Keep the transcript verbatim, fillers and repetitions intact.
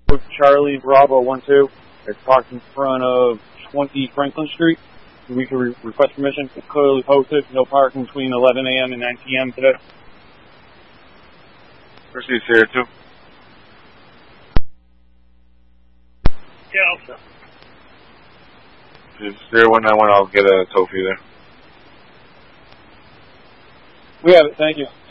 Charlie Bravo one two. It's parked in front of twenty Franklin Street. We can re- request permission. It's clearly posted. No parking between eleven a.m. and nine p.m. today. Proceed, Sierra two. Yeah, also. Sierra one nine one, I'll get a tow for you there. We have it. Thank you.